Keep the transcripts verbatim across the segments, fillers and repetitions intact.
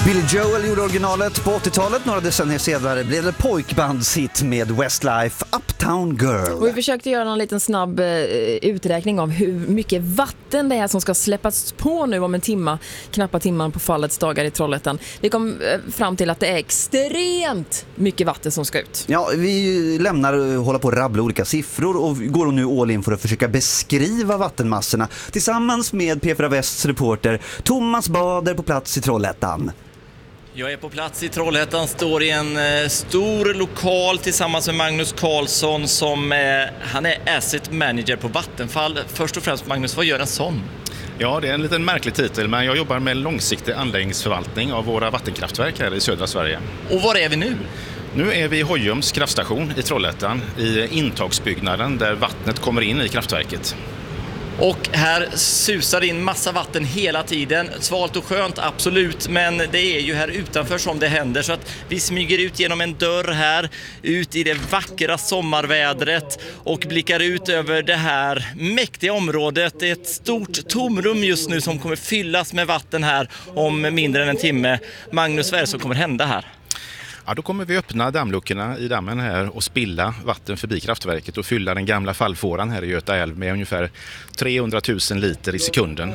Billy Joel gjorde originalet på åttiotalet. Några decennier senare blev det pojkbandshit med Westlife, Uptown Girl. Och vi försökte göra en liten snabb eh, uträkning av hur mycket vatten det är som ska släppas på nu om en timma, knappa timman på fallets dagar i Trollhättan. Vi kom eh, fram till att det är extremt mycket vatten som ska ut. Ja, vi lämnar hålla på att rabbla olika siffror och går nu all in för att försöka beskriva vattenmassorna tillsammans med P fyra Västs reporter Thomas Bader på plats i Trollhättan. Jag är på plats i Trollhättan, står i en eh, stor lokal tillsammans med Magnus Karlsson som eh, han är asset manager på Vattenfall. Först och främst, Magnus, vad gör en sån? Ja, det är en liten märklig titel, men jag jobbar med långsiktig anläggningsförvaltning av våra vattenkraftverk här i södra Sverige. Och var är vi nu? Nu är vi i Hojums kraftstation i Trollhättan, i intagsbyggnaden där vattnet kommer in i kraftverket. Och här susar in massa vatten hela tiden. Svalt och skönt, absolut. Men det är ju här utanför som det händer. Så att vi smyger ut genom en dörr här. Ut i det vackra sommarvädret. Och blickar ut över det här mäktiga området. Det är ett stort tomrum just nu som kommer fyllas med vatten här om mindre än en timme. Magnus, vad är det som kommer hända här? Ja, då kommer vi öppna dammluckorna i dammen här och spilla vatten förbi kraftverket och fylla den gamla fallfåran här i Göta älv med ungefär trehundratusen liter i sekunden.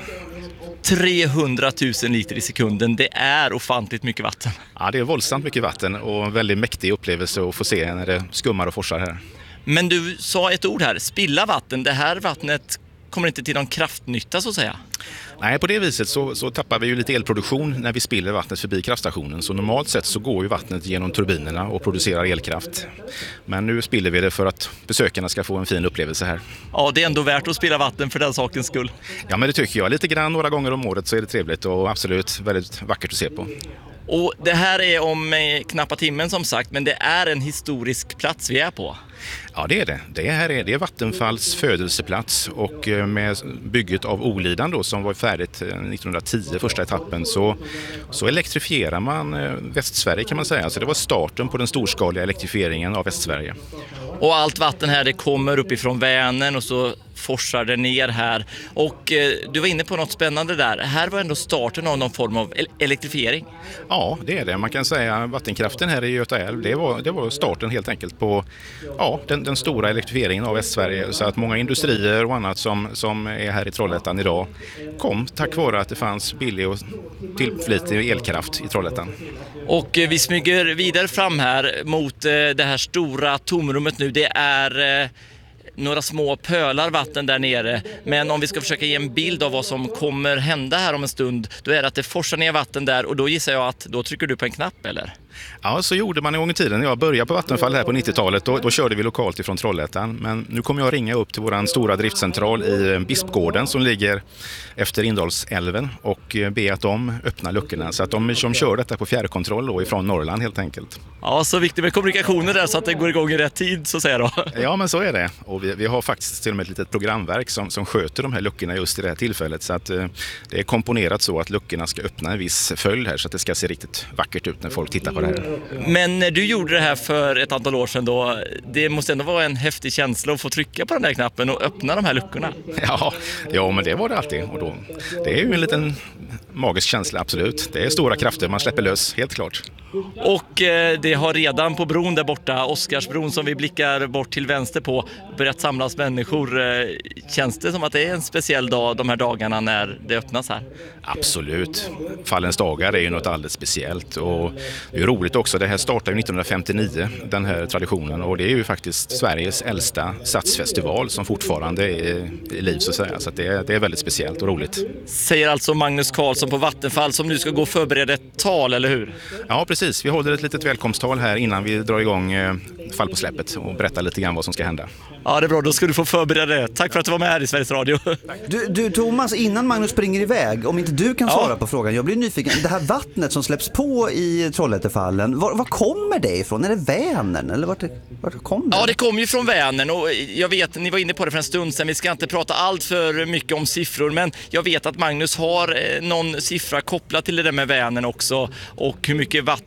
trehundratusen liter i sekunden, det är ofantligt mycket vatten. Ja, det är våldsamt mycket vatten och en väldigt mäktig upplevelse att få se när det skummar och forsar här. Men du sa ett ord här, spilla vatten. Det här vattnet kommer inte till någon kraftnytta så att säga. Nej, på det viset så, så tappar vi ju lite elproduktion när vi spiller vattnet förbi kraftstationen. Så normalt sett så går ju vattnet genom turbinerna och producerar elkraft. Men nu spiller vi det för att besökarna ska få en fin upplevelse här. Ja, det är ändå värt att spilla vatten för den sakens skull. Ja, men det tycker jag. Lite grann några gånger om året så är det trevligt och absolut väldigt vackert att se på. Och det här är om knappa timmen som sagt, men det är en historisk plats vi är på. Ja, det är det. Det här är, det är Vattenfalls födelseplats och med bygget av Olidan då, som var färdigt nittonhundratio, första etappen, så, så elektrifierar man Västsverige kan man säga. Så det var starten på den storskaliga elektrifieringen av Västsverige. Och allt vatten här det kommer uppifrån Vänern och så forsar det ner här. Och eh, du var inne på något spännande där. Här var ändå starten av någon form av elektrifiering. Ja, det är det. Man kan säga vattenkraften här i Göta älv, det var, det var starten helt enkelt på ja, den, den stora elektrifieringen av Västsverige. Så att många industrier och annat som, som är här i Trollhättan idag kom tack vare att det fanns billig och tillförlitlig elkraft i Trollhättan. Och eh, vi smyger vidare fram här mot eh, det här stora tomrummet nu. Det är... Eh, några små pölar vatten där nere. Men om vi ska försöka ge en bild av vad som kommer hända här om en stund, då är det att det forsar ner vatten där och då gissar jag att då trycker du på en knapp, eller? Ja, så gjorde man en gång i tiden. Jag började på Vattenfall här på nittiotalet. Då, då körde vi lokalt ifrån Trollhättan. Men nu kommer jag ringa upp till vår stora driftcentral i Bispgården som ligger efter Indalsälven och be att de öppnar luckorna. Så att de som kör detta på fjärrkontroll då ifrån Norrland helt enkelt. Ja, så viktigt med kommunikationer där så att det går igång i rätt tid så att säga då. Ja, men så är det. Och vi, vi har faktiskt till och med ett litet programverk som, som sköter de här luckorna just i det här tillfället. Så att eh, det är komponerat så att luckorna ska öppna en viss följd här så att det ska se riktigt vackert ut när folk tittar på det här. Men när du gjorde det här för ett antal år sedan då, det måste ändå vara en häftig känsla att få trycka på den där knappen och öppna de här luckorna. Ja, ja men det var det alltid. Och då, det är ju en liten magisk känsla, absolut. Det är stora krafter, man släpper lös, helt klart. Och eh, det har redan på bron där borta, Oscarsbron som vi blickar bort till vänster på, börjat samlas människor. Eh, känns det som att det är en speciell dag de här dagarna när det öppnas här? Absolut. Fallens dagar är ju något alldeles speciellt och det är roligt också. Det här startade nittonhundrafemtionio, den här traditionen, och det är ju faktiskt Sveriges äldsta satsfestival som fortfarande är i liv så att säga. Så att det, är, det är väldigt speciellt och roligt. Säger alltså Magnus Karlsson på Vattenfall som nu ska gå och förbereda ett tal, eller hur? Ja, precis. Vi håller ett litet välkomsttal här innan vi drar igång eh, fall på släppet och berättar lite grann vad som ska hända. Ja, det är bra. Då ska du få förbereda det. Tack för att du var med här i Sveriges Radio. Du, du Thomas, innan Magnus springer iväg, om inte du kan svara ja. på frågan, jag blir nyfiken. Det här vattnet som släpps på i Trollhättefallen, var, var kommer det ifrån? Är det Vänern? Eller vart, vart kommer det? Ja, det kommer ju från Vänern och jag vet, ni var inne på det för en stund sedan, vi ska inte prata allt för mycket om siffror, men jag vet att Magnus har någon siffra kopplat till det där med Vänern också och hur mycket vatten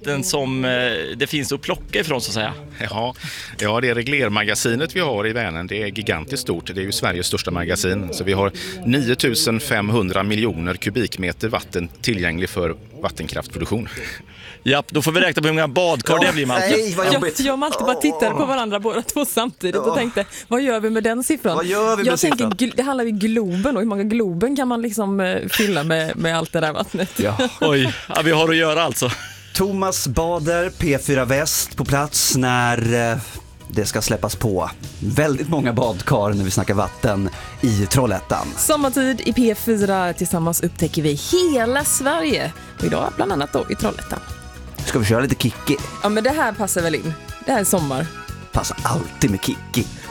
vatten som eh, det finns att plocka ifrån så att säga. Ja, ja, det reglermagasinet vi har i Vänern, det är gigantiskt stort. Det är ju Sveriges största magasin. Så vi har nio tusen femhundra miljoner kubikmeter vatten tillgänglig för vattenkraftproduktion. Ja, då får vi räkna på hur många badkar det blir, Malte. Nej, vad Jag, jobbigt. jag och Malte bara tittade på varandra båda två samtidigt och tänkte, vad gör vi med den siffran? Vad gör vi med jag tänker, siffran? gl- det handlar ju om Globen och hur många Globen kan man liksom eh, fylla med, med allt det där vattnet. Ja. Oj, ja, vi har att göra alltså. Thomas Bader, P fyra Väst på plats när eh, det ska släppas på väldigt många badkar när vi snackar vatten i Trollhättan. Sommartid i P fyra, tillsammans upptäcker vi hela Sverige. Och idag bland annat då i Trollhättan. Ska vi köra lite Kikki? Ja, men det här passar väl in. Det här är sommar. Passar alltid med Kikki.